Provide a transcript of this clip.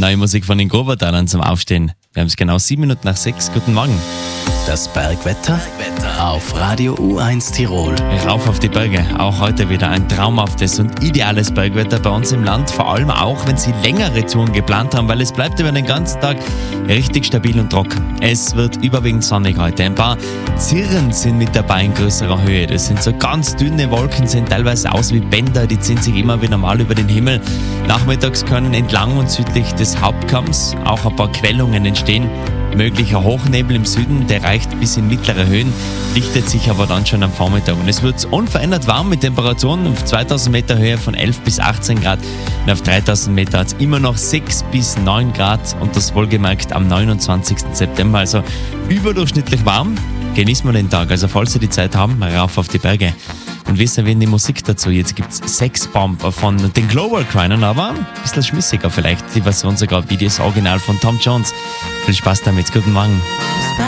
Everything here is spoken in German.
Neue Musik von den Grobertalern zum Aufstehen. Wir haben es genau 7 Minuten nach 6. Guten Morgen. Das Bergwetter auf Radio U1 Tirol. Rauf auf die Berge. Auch heute wieder ein traumhaftes und ideales Bergwetter bei uns im Land. Vor allem auch, wenn Sie längere Touren geplant haben, weil es bleibt über den ganzen Tag richtig stabil und trocken. Es wird überwiegend sonnig heute. Ein paar Zirren sind mit dabei in größerer Höhe. Das sind so ganz dünne Wolken, sehen teilweise aus wie Bänder. Die ziehen sich immer wieder mal über den Himmel. Nachmittags können entlang und südlich des Hauptkamms auch ein paar Quellungen entstehen. Möglicher Hochnebel im Süden, der reicht bis in mittlere Höhen, lichtet sich aber dann schon am Vormittag. Und es wird unverändert warm mit Temperaturen auf 2000 Meter Höhe von 11 bis 18 Grad. Und auf 3000 Meter hat es immer noch 6 bis 9 Grad und das wohlgemerkt am 29. September. Also überdurchschnittlich warm. Genießen wir den Tag. Also falls Sie die Zeit haben, rauf auf die Berge. Und wir servieren die Musik dazu. Jetzt gibt es Sex Bomb von den Global Crownern, aber ein bisschen schmissiger vielleicht. Die Version sogar wie das Original von Tom Jones. Viel Spaß damit. Guten Morgen.